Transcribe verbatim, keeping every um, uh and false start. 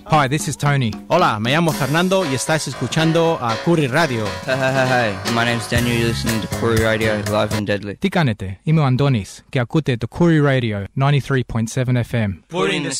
Hi, this is Tony. Hola, me llamo Fernando y estás escuchando a Kuri Radio. Hey, hey, hey, hey. My name's Daniel. You're listening to Kuri Radio, live and deadly. Τι κάνετε? Είμαι ο Αντώνης και ακούτε το Kuri Radio ninety-three point seven F M. Putting the